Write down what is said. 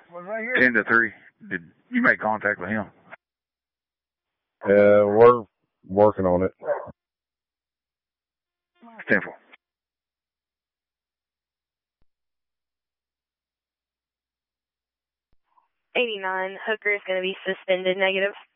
10 to 3. Did you make contact with him? We're working on it. 10-4. '89, Hooker is going to be suspended negative.